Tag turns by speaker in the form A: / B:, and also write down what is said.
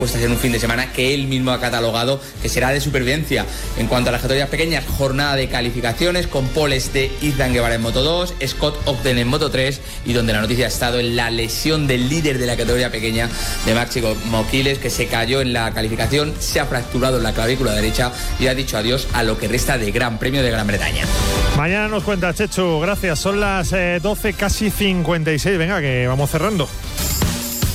A: Pues en un fin de semana que él mismo ha catalogado que será de supervivencia. En cuanto a las categorías pequeñas, jornada de calificaciones con poles de Izan Guevara en Moto 2, Scott Ogden en Moto 3 y donde la noticia ha estado en la lesión del líder de la categoría pequeña de Máximo Moquiles, que se cayó en la calificación, se ha fracturado en la clavícula derecha y ha dicho adiós a lo que resta de Gran Premio de Gran Bretaña.
B: Mañana nos cuenta, Chechu, gracias. Son las 12, casi 56. Venga, que vamos cerrando.